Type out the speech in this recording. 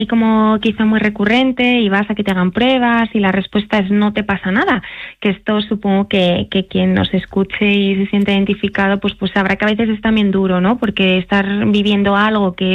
como quizá muy recurrente y vas a que te hagan pruebas y la respuesta es no te pasa nada, que esto supongo que quien nos escuche y se siente identificado pues sabrá que a veces es también duro, ¿no? Porque estar viviendo algo que